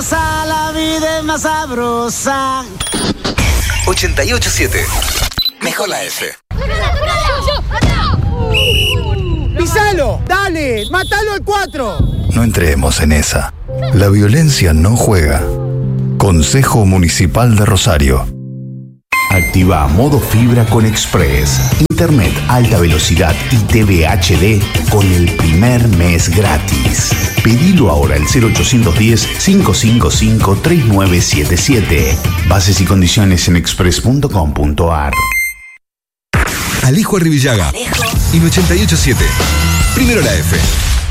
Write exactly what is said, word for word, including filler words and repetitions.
sabrosa, la vida es más sabrosa. ochenta y ocho siete. Mejor la F. ¡Pisalo! ¡Dale! ¡Mátalo al cuatro! No entremos en esa. La violencia no juega. Consejo Municipal de Rosario. Activa modo fibra con Express. Internet alta velocidad y T V H D con el primer mes gratis. Pedilo ahora al cero ochocientos diez, cinco cinco cinco, tres nueve siete siete. Bases y condiciones en express punto com punto a r. Alejo Arribillaga. En ochenta y ocho siete. Primero la F.